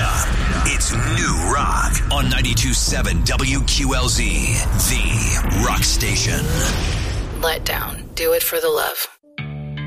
up. It's New Rock on 92.7 WQLZ, the rock station. Let down. Do it for the love.